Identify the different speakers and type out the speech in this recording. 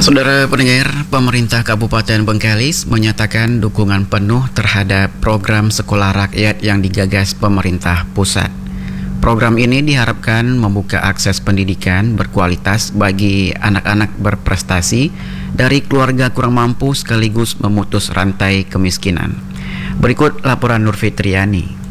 Speaker 1: Saudara pendengar, pemerintah Kabupaten Bengkalis menyatakan dukungan penuh terhadap program sekolah rakyat yang digagas pemerintah pusat. Program ini diharapkan membuka akses pendidikan berkualitas bagi anak-anak berprestasi dari keluarga kurang mampu sekaligus memutus rantai kemiskinan. Berikut laporan Nur Fitriani.